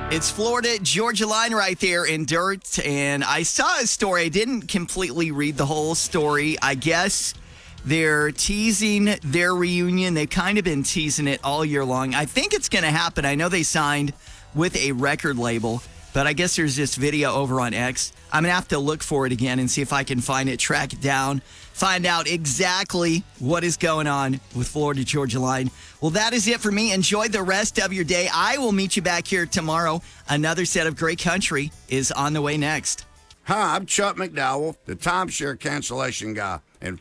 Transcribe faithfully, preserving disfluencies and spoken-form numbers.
It's Florida Georgia Line right there in Dirt, and I saw a story. I didn't completely read the whole story. I guess they're teasing their reunion. They've kind of been teasing it all year long. I think it's going to happen. I know they signed with a record label, but I guess there's this video over on X. I'm going to have to look for it again and see if I can find it, track it down, find out exactly what is going on with Florida Georgia Line. Well, that is it for me. Enjoy the rest of your day. I will meet you back here tomorrow. Another set of great country is on the way next. Hi, I'm Chuck McDowell, the timeshare cancellation guy.